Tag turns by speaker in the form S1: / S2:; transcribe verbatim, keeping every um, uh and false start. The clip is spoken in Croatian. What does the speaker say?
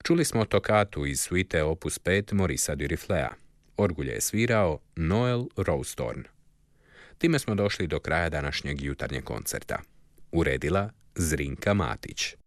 S1: Čuli smo tokatu iz suite opus pet Maurice Duruflea. Orgulje je svirao Noel Rowsthorn. Time smo došli do kraja današnjeg jutarnjeg koncerta. Uredila Zrinka Matić.